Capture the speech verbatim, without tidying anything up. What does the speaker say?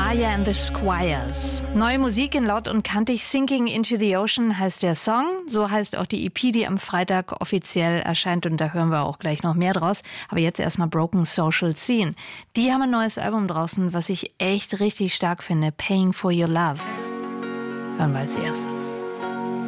Aya and the Squires. Neue Musik in laut und kantig. Sinking into the Ocean heißt der Song. So heißt auch die E P, die am Freitag offiziell erscheint. Und da hören wir auch gleich noch mehr draus. Aber jetzt erstmal Broken Social Scene. Die haben ein neues Album draußen, was ich echt richtig stark finde. Paying for Your Love. Hören wir als erstes.